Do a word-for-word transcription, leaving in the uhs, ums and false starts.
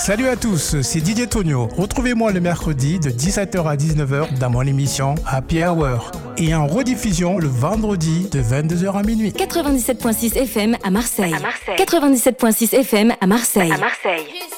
Salut à tous, c'est Didier Tonio. Retrouvez-moi le mercredi de dix-sept heures à dix-neuf heures dans mon émission Happy Hour et en rediffusion le vendredi de vingt-deux heures à minuit. quatre-vingt-dix-sept virgule six F M à Marseille. À Marseille. quatre-vingt-dix-sept virgule six F M à Marseille. À Marseille.